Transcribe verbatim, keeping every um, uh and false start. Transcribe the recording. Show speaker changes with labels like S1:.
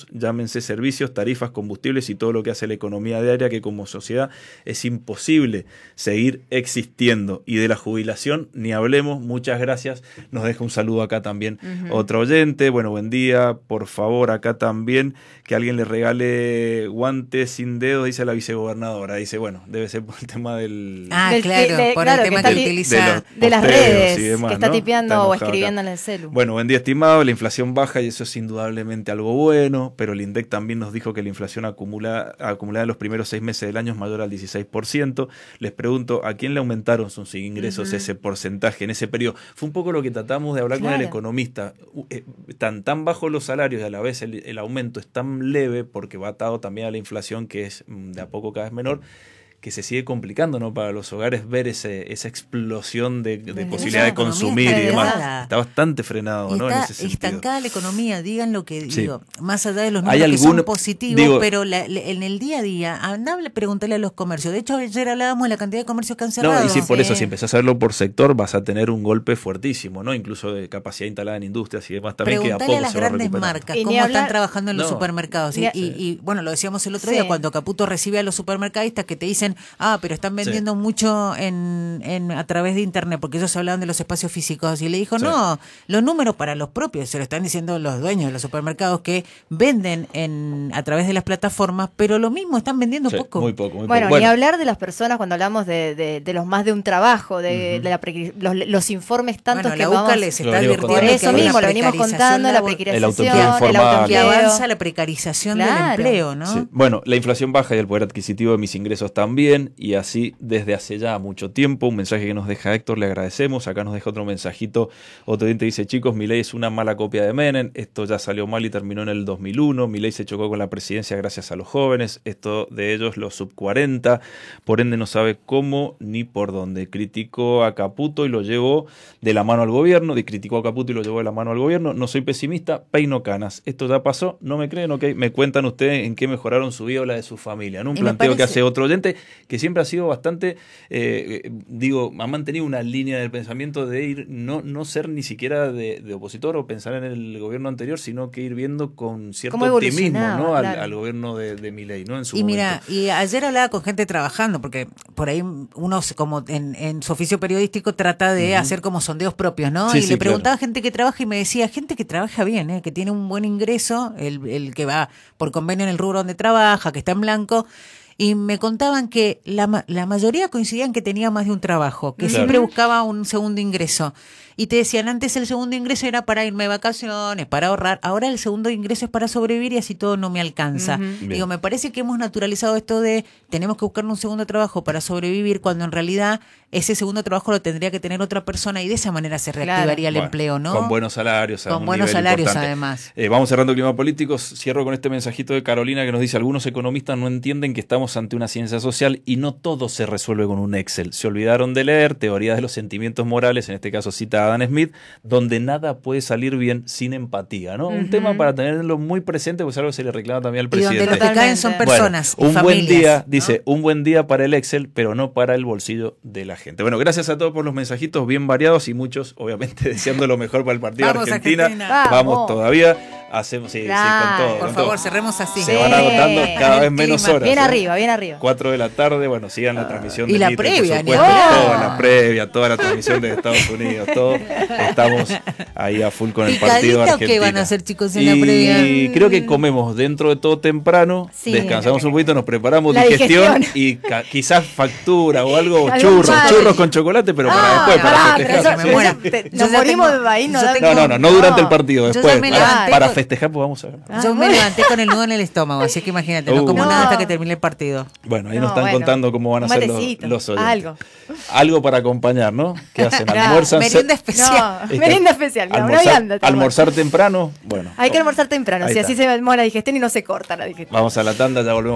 S1: llámense servicios, tarifas, combustibles y todo lo que hace la economía diaria, que como sociedad es imposible seguir existiendo. Y de la jubilación ni hablemos, muchas gracias. Nos deja un saludo acá también uh-huh. otro oyente. Bueno, buen día, por favor, acá también, que alguien le regale guantes sin dedos, dice la vicegobernadora. Dice, bueno, debe ser por el tema del...
S2: Ah,
S3: del,
S2: claro,
S3: de,
S2: por
S3: claro,
S2: el tema
S3: que,
S2: que
S3: de,
S2: utiliza...
S3: De, de las redes,
S1: demás,
S3: que está
S1: ¿no?
S3: tipeando
S1: está
S3: o escribiendo
S1: acá.
S3: En el celu.
S1: Bueno, buen día, estimado. La inflación baja y eso es indudablemente algo bueno, pero el INDEC también nos dijo que la inflación acumula, acumulada en los primeros seis meses del año es mayor al dieciséis por ciento. Les pregunto, ¿a quién le aumentaron sus ingresos uh-huh. ese porcentaje en ese periodo? Fue un poco lo que tratamos de hablar claro. con el economista. Están tan bajos los salarios y a la vez el, el aumento es tan leve, porque va atado también a la inflación, que es de a poco cada vez menor, que se sigue complicando, ¿no? Para los hogares ver ese, esa explosión de, de posibilidad de consumir y demás. Está bastante frenado,
S2: y
S1: ¿no?
S2: Está
S1: en ese sentido.
S2: Estancada la economía, digan lo que
S1: sí.
S2: digo, más allá de los números
S1: algún,
S2: que son positivos, digo, pero la, la, en el día a día, andable preguntarle a los comercios. De hecho, ayer hablábamos de la cantidad de comercios que han cerrado.
S1: No, y sí, por
S2: sí.
S1: eso, si empezás a verlo por sector, vas a tener un golpe fuertísimo, ¿no? Incluso de capacidad instalada en industrias y demás también, que a poco
S2: a las
S1: se va
S2: grandes
S1: recuperando.
S2: marcas, cómo
S3: hablar...
S2: están trabajando en los
S1: no.
S2: supermercados. Y,
S3: Ni...
S2: y, y bueno, lo decíamos el otro
S3: sí.
S2: día, cuando Caputo recibe a los supermercadistas que te dicen, ah, pero están vendiendo sí. mucho en, en a través de internet, porque ellos hablaban de los espacios físicos, y le dijo, sí. no, los números para los propios, se lo están diciendo los dueños de los supermercados, que venden en a través de las plataformas, pero lo mismo, están vendiendo
S1: sí,
S2: poco.
S1: Muy poco, muy
S3: bueno,
S1: poco. Bueno,
S3: ni hablar de las personas cuando hablamos de, de, de los más de un trabajo, de, uh-huh. de la pre, los, los informes tantos
S2: bueno,
S3: que
S2: la
S3: vamos...
S2: U C A les está advirtiendo
S3: por eso
S2: que
S3: mismo, lo venimos contando, la precarización, el autoempleo.
S2: Que avanza la precarización claro. del empleo, ¿no?
S1: Sí. Bueno, la inflación baja y el poder adquisitivo de mis ingresos también, y así desde hace ya mucho tiempo. Un mensaje que nos deja Héctor, le agradecemos. Acá nos deja otro mensajito, otro oyente dice, chicos, Milei es una mala copia de Menem, esto ya salió mal y terminó en el dos mil uno, Milei se chocó con la presidencia gracias a los jóvenes, esto de ellos los sub cuarenta, por ende no sabe cómo ni por dónde. Criticó a Caputo y lo llevó de la mano al gobierno, de criticó a Caputo y lo llevó de la mano al gobierno, no soy pesimista, peino canas, esto ya pasó, no me creen, ok, me cuentan ustedes en qué mejoraron su vida o la de su familia, ¿no? Un y planteo parece... que hace otro oyente que siempre ha sido bastante, eh, digo, ha mantenido una línea del pensamiento de ir, no, no ser ni siquiera de, de opositor o pensar en el gobierno anterior, sino que ir viendo con cierto optimismo, ¿no? Al,
S3: claro.
S1: al gobierno de, de Milei, ¿no? En su
S2: y
S1: momento.
S2: Mira, y ayer hablaba con gente trabajando, porque por ahí uno como en, en su oficio periodístico trata de uh-huh. hacer como sondeos propios, ¿no?
S1: Sí,
S2: y
S1: sí,
S2: le preguntaba
S1: claro.
S2: a gente que trabaja y me decía, gente que trabaja bien, ¿eh? Que tiene un buen ingreso, el, el que va por convenio en el rubro donde trabaja, que está en blanco. Y me contaban que la, la mayoría coincidían que tenía más de un trabajo, que claro. siempre buscaba un segundo ingreso. Y te decían, antes el segundo ingreso era para irme de vacaciones, para ahorrar. Ahora el segundo ingreso es para sobrevivir y así todo no me alcanza. Uh-huh. Digo, me parece que hemos naturalizado esto de tenemos que buscar un segundo trabajo para sobrevivir, cuando en realidad ese segundo trabajo lo tendría que tener otra persona y de esa manera se reactivaría claro. el bueno, empleo, ¿no?
S1: Con buenos salarios.
S2: Con buenos salarios, importante. Además.
S1: Eh, vamos cerrando clima político. Cierro con este mensajito de Carolina que nos dice, algunos economistas no entienden que estamos ante una ciencia social y no todo se resuelve con un Excel. Se olvidaron de leer teorías de los sentimientos morales, en este caso cita a Adam Smith, donde nada puede salir bien sin empatía, ¿no? Uh-huh. Un tema para tenerlo muy presente, pues algo se le reclama también al presidente.
S2: Y donde lo que caen son personas
S1: bueno,
S2: y
S1: un
S2: familias,
S1: buen día,
S2: ¿no?
S1: dice, un buen día para el Excel, pero no para el bolsillo de la gente. Bueno, gracias a todos por los mensajitos bien variados y muchos, obviamente, deseando lo mejor para el partido de Argentina. Argentina. Vamos. Vamos todavía. Hacemos, sí,
S3: claro.
S1: sí, con todo.
S2: Por
S1: con
S2: favor,
S1: todo.
S2: cerremos así.
S1: Se van agotando cada vez menos horas.
S3: Bien
S1: ¿eh?
S3: arriba, bien arriba.
S1: Cuatro de la tarde, bueno, sigan la transmisión.
S2: Y
S1: de
S2: la
S1: Mitre,
S2: previa,
S1: por supuesto,
S2: oh.
S1: toda la previa, toda la transmisión de Estados Unidos, todo. Estamos ahí a full con el partido de Argentina.
S2: ¿Qué van a hacer, chicos, en
S1: y
S2: la previa?
S1: Y creo que comemos dentro de todo temprano, sí, descansamos un poquito, nos preparamos
S3: la
S1: digestión,
S3: digestión
S1: y ca- quizás factura o algo, churros,
S3: mal.
S1: churros con chocolate, pero para
S3: ah,
S1: después, para
S3: ah,
S1: festejar.
S3: Eso, eso, te, nos morimos tengo, de ahí, no,
S1: no, no, no, no durante el partido, después. Para, para
S2: con...
S1: festejar, pues vamos a ver.
S2: Yo me levanté con el nudo en el estómago, así que imagínate, no
S1: uh,
S2: como
S1: no.
S2: nada hasta que termine el partido.
S1: Bueno, ahí
S3: no,
S1: nos están
S3: bueno,
S1: contando cómo van a ser los, los oyentes.
S3: Algo.
S1: Algo para acompañar, ¿no? ¿Qué hacen? ¿Almuerzan?
S2: Merienda especial.
S3: No, merienda especial.
S1: Almorzar, no vianda, almorzar temprano, bueno.
S3: Hay que almorzar temprano, si así se demora la digestión y no se corta la digestión.
S1: Vamos a la tanda, ya volvemos.